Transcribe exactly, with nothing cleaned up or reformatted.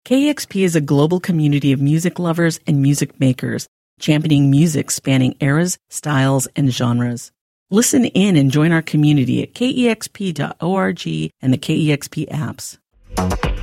K E X P is a global community of music lovers and music makers, championing music spanning eras, styles, and genres. Listen in and join our community at K E X P dot org and the K E X P apps.